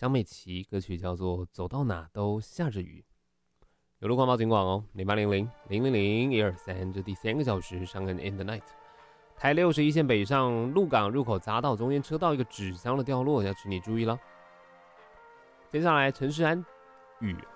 张美琪，歌曲叫做《走到哪都下着雨》。有路况报警广哦，0800-000-123，这第3个小时上根 In the Night。台61线北上鹿港入口匝道中间车道一个纸箱的掉落，要请你注意了。接下来陈世安雨